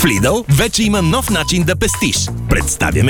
В Lidl вече има нов начин да пестиш. Представяме